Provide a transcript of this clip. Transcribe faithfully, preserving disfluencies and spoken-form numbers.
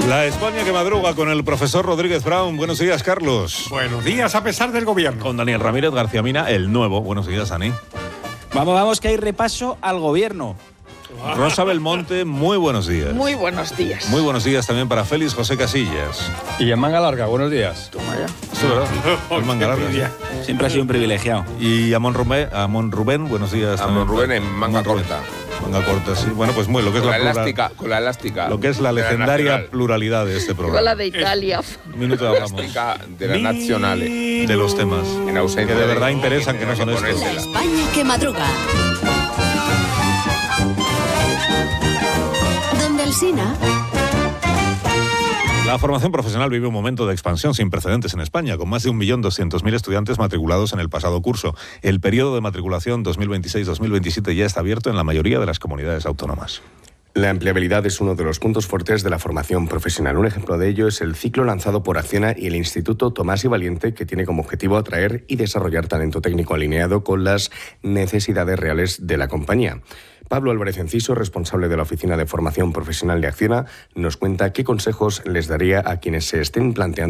La España que madruga con el profesor Rodríguez Brown. Buenos días, Carlos. Buenos días, a pesar del gobierno. Con Daniel Ramírez García Mina, el nuevo. Buenos días, Dani. Vamos, vamos, que hay repaso al gobierno. Rosa Belmonte, muy buenos días. Muy buenos días. Muy buenos días también para Félix José Casillas. Y en manga larga, buenos días. Toma ya. Sí, ¿verdad? El manga larga, sí. Siempre ha sido un privilegiado. Y Amón Rubén, Amón Rubén, buenos días. Amón también. Rubén en manga Amón Rubén. corta. Manga corta, sí. Bueno, pues muy, lo que es Con la, la plural- elástica, con la elástica. lo que es la de legendaria nacional. pluralidad de este Igual la programa. de Italia. Un minuto hablamos Elástica de la nacional. de los temas En ausencia que de verdad de- interesan, que no son que estos. ponérsela. España que madruga. Donde Alsina. La formación profesional vive un momento de expansión sin precedentes en España, con más de un millón doscientos mil estudiantes matriculados en el pasado curso. El periodo de matriculación dos mil veintiséis dos mil veintisiete ya está abierto en la mayoría de las comunidades autónomas. La empleabilidad es uno de los puntos fuertes de la formación profesional. Un ejemplo de ello es el ciclo lanzado por Acciona y el Instituto Tomás y Valiente, que tiene como objetivo atraer y desarrollar talento técnico alineado con las necesidades reales de la compañía. Pablo Álvarez Enciso, responsable de la Oficina de Formación Profesional de Acciona, nos cuenta qué consejos les daría a quienes se estén planteando